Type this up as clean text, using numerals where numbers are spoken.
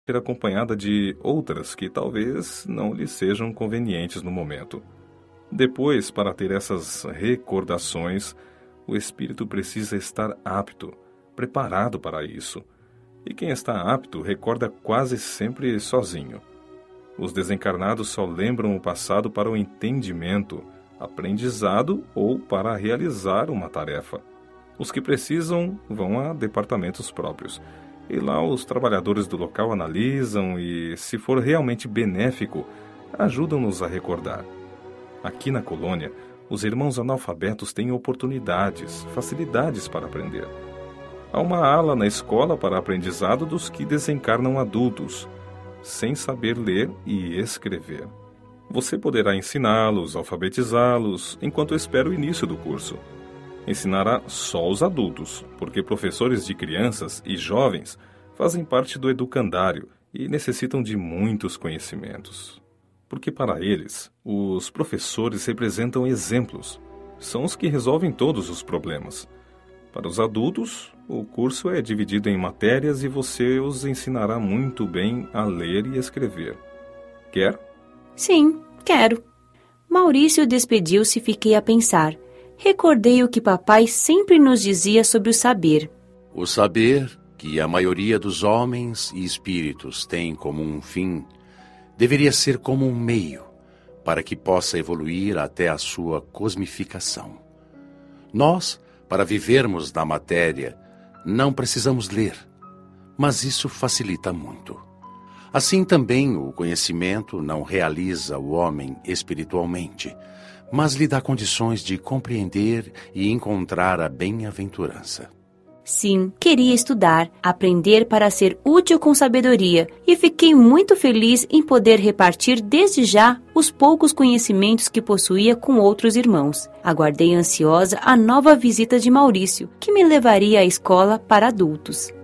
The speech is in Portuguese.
ser acompanhada de outras que talvez não lhe sejam convenientes no momento. Depois, para ter essas recordações, o espírito precisa estar apto, preparado para isso. E quem está apto recorda quase sempre sozinho. Os desencarnados só lembram o passado para o entendimento, aprendizado ou para realizar uma tarefa. Os que precisam vão a departamentos próprios. E lá os trabalhadores do local analisam e, se for realmente benéfico, ajudam-nos a recordar. Aqui na colônia, os irmãos analfabetos têm oportunidades, facilidades para aprender. Há uma ala na escola para aprendizado dos que desencarnam adultos, sem saber ler e escrever. Você poderá ensiná-los, alfabetizá-los, enquanto espera o início do curso. Ensinará só os adultos, porque professores de crianças e jovens fazem parte do educandário e necessitam de muitos conhecimentos. Porque para eles, os professores representam exemplos. São os que resolvem todos os problemas. Para os adultos, o curso é dividido em matérias e você os ensinará muito bem a ler e escrever. Quer? Sim, quero. Maurício despediu-se e fiquei a pensar. Recordei o que papai sempre nos dizia sobre o saber. O saber, que a maioria dos homens e espíritos tem como um fim, deveria ser como um meio para que possa evoluir até a sua cosmificação. Nós, para vivermos na matéria, não precisamos ler, mas isso facilita muito. Assim também o conhecimento não realiza o homem espiritualmente, mas lhe dá condições de compreender e encontrar a bem-aventurança. Sim, queria estudar, aprender para ser útil com sabedoria e fiquei muito feliz em poder repartir desde já os poucos conhecimentos que possuía com outros irmãos. Aguardei ansiosa a nova visita de Maurício, que me levaria à escola para adultos.